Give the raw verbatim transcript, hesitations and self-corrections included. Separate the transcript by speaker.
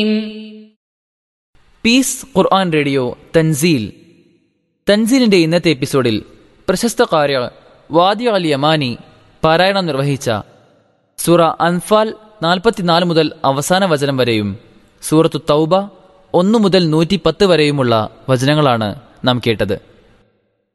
Speaker 1: Piece ഖുർആൻ radio Thanseel തൻസീലിന്റെ ഇന്നത്തെ എപ്പിസോഡിൽ പ്രശസ്ത ഖാരി വാദി അൽ യമാനി പാരായണം നിർവഹിച്ച സൂറ അൻഫാൽ നാൽപ്പത്തിനാല് മുതൽ അവസാന വചനം വരെയും സൂറത്തു തൗബ ഒന്നു മുതൽ നൂറ്റി പത്ത് വരെയുമുള്ള വചനങ്ങളാണ് നാം കേട്ടത്.